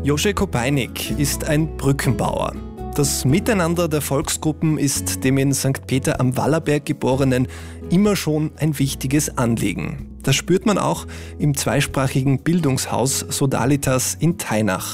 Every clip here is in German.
Jože Kopejnik ist ein Brückenbauer. Das Miteinander der Volksgruppen ist dem in St. Peter am Wallerberg Geborenen immer schon ein wichtiges Anliegen. Das spürt man auch im zweisprachigen Bildungshaus Sodalitas in Teinach.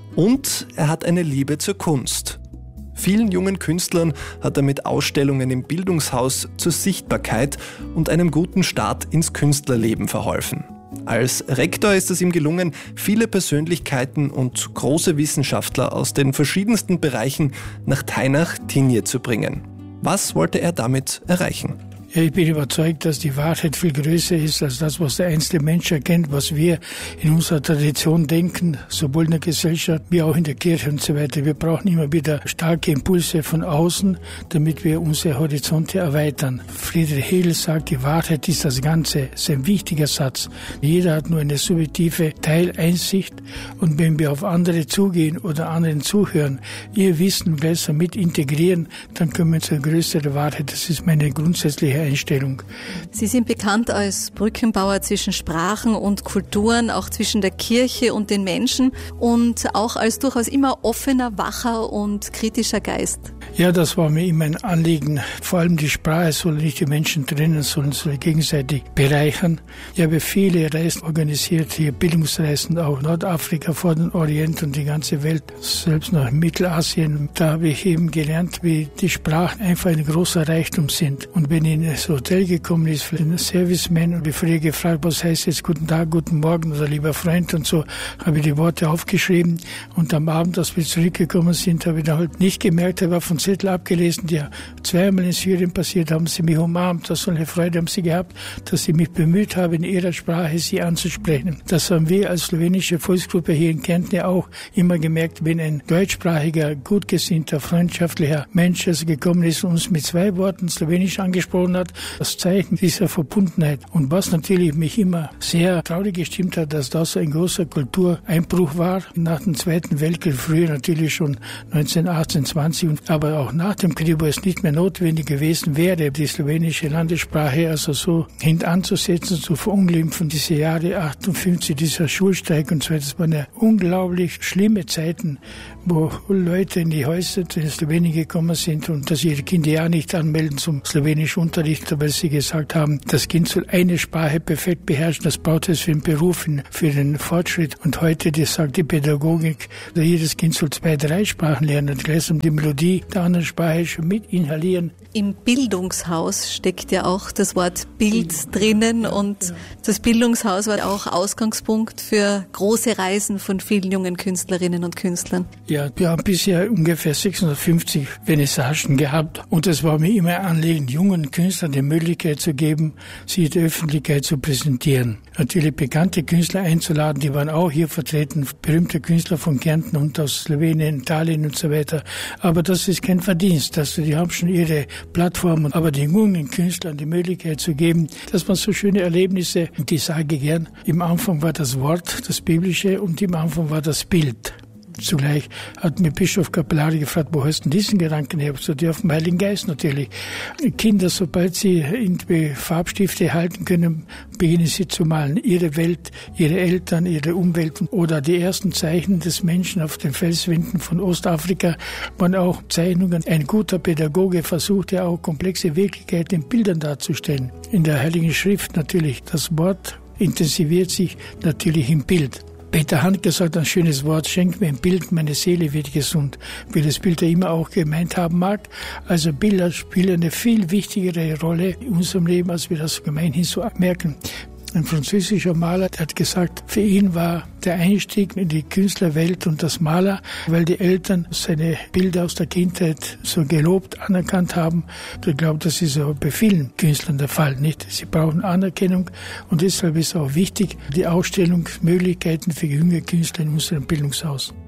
Und er hat eine Liebe zur Kunst. Vielen jungen Künstlern hat er mit Ausstellungen im Bildungshaus zur Sichtbarkeit und einem guten Start ins Künstlerleben verholfen. Als Rektor ist es ihm gelungen, viele Persönlichkeiten und große Wissenschaftler aus den verschiedensten Bereichen nach Teinach-Tinje zu bringen. Was wollte er damit erreichen? Ja, ich bin überzeugt, dass die Wahrheit viel größer ist als das, was der einzelne Mensch erkennt, was wir in unserer Tradition denken, sowohl in der Gesellschaft wie auch in der Kirche und so weiter. Wir brauchen immer wieder starke Impulse von außen, damit wir unsere Horizonte erweitern. Friedrich Hegel sagt, die Wahrheit ist das Ganze. Das ist ein wichtiger Satz. Jeder hat nur eine subjektive Teileinsicht und wenn wir auf andere zugehen oder anderen zuhören, ihr Wissen besser mit integrieren, dann kommen wir zur größeren Wahrheit. Das ist meine grundsätzliche Einstellung. Sie sind bekannt als Brückenbauer zwischen Sprachen und Kulturen, auch zwischen der Kirche und den Menschen und auch als durchaus immer offener, wacher und kritischer Geist. Ja, das war mir immer ein Anliegen. Vor allem die Sprache soll nicht die Menschen trennen, sondern soll gegenseitig bereichern. Ich habe viele Reisen organisiert, hier Bildungsreisen, auch Nordafrika, vor den Orient und die ganze Welt, selbst nach Mittelasien. Da habe ich eben gelernt, wie die Sprachen einfach ein großer Reichtum sind. Und wenn ich in das Hotel gekommen ist für den Serviceman und ich früher gefragt, was heißt jetzt guten Tag, guten Morgen oder lieber Freund und so, habe ich die Worte aufgeschrieben und am Abend, als wir zurückgekommen sind, habe ich dann halt nicht gemerkt, ich war von Zettel abgelesen, die zweimal in Syrien passiert, haben sie mich umarmt, so eine Freude haben sie gehabt, dass sie mich bemüht haben, in ihrer Sprache sie anzusprechen. Das haben wir als slowenische Volksgruppe hier in Kärnten ja auch immer gemerkt, wenn ein deutschsprachiger, gut gesinnter, freundschaftlicher Mensch also gekommen ist und uns mit 2 Worten Slowenisch angesprochen hat, das Zeichen dieser Verbundenheit. Und was natürlich mich immer sehr traurig gestimmt hat, dass das ein großer Kultureinbruch war nach dem Zweiten Weltkrieg, früher natürlich schon 1918, 20, aber auch nach dem Krieg, wo es nicht mehr notwendig gewesen wäre, die slowenische Landessprache also so hintanzusetzen, zu verunglimpfen. Diese Jahre 58, dieser Schulstreik und so weiter, das waren ja unglaublich schlimme Zeiten, wo Leute in die Häuser in Slowenien gekommen sind und dass ihre Kinder ja nicht anmelden zum slowenischen Unterricht, weil sie gesagt haben, das Kind soll eine Sprache perfekt beherrschen, das braucht es für den Beruf, für den Fortschritt. Und heute, das sagt die Pädagogik, jedes Kind soll 2, 3 Sprachen lernen, gleichsam die Melodie der anderen Sprache schon mit inhalieren. Im Bildungshaus steckt ja auch das Wort Bild drinnen und das Bildungshaus war auch Ausgangspunkt für große Reisen von vielen jungen Künstlerinnen und Künstlern. Ja, wir haben bisher ungefähr 650 Vernissagen gehabt und es war mir immer ein Anliegen, jungen Künstlern die Möglichkeit zu geben, sie der Öffentlichkeit zu präsentieren. Natürlich bekannte Künstler einzuladen, die waren auch hier vertreten, berühmte Künstler von Kärnten und aus Slowenien, Italien und so weiter. Aber das ist kein Verdienst, die haben schon ihre Plattformen, aber den jungen Künstlern die Möglichkeit zu geben, dass man so schöne Erlebnisse, und die sage ich gern, im Anfang war das Wort, das Biblische, und im Anfang war das Bild. Zugleich hat mir Bischof Capellari gefragt, wo hast du diesen Gedanken her? So, die auf dem Heiligen Geist natürlich. Kinder, sobald sie die Farbstifte halten können, beginnen sie zu malen. Ihre Welt, ihre Eltern, ihre Umwelt oder die ersten Zeichen des Menschen auf den Felswänden von Ostafrika waren auch Zeichnungen. Ein guter Pädagoge versucht ja auch komplexe Wirklichkeit in Bildern darzustellen. In der Heiligen Schrift natürlich. Das Wort intensiviert sich natürlich im Bild. Peter Handke sagt ein schönes Wort, schenk mir ein Bild, meine Seele wird gesund, wie das Bild ja immer auch gemeint haben mag. Also Bilder spielen eine viel wichtigere Rolle in unserem Leben, als wir das gemeinhin so merken. Ein französischer Maler, der hat gesagt, für ihn war der Einstieg in die Künstlerwelt und das Maler, weil die Eltern seine Bilder aus der Kindheit so gelobt, anerkannt haben. Ich glaube, das ist auch bei vielen Künstlern der Fall, nicht? Sie brauchen Anerkennung und deshalb ist auch wichtig, die Ausstellungsmöglichkeiten für junge Künstler in unserem Bildungshaus.